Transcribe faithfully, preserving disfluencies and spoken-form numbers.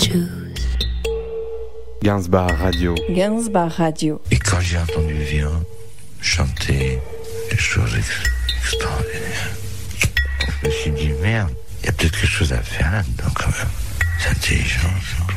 choose. Gainsbar Radio. Gainsbar Radio. Et quand j'ai entendu Vian chanter des choses ex- extraordinaires, je me suis dit merde, il y a peut-être quelque chose à faire là-dedans quand même. C'est intelligent.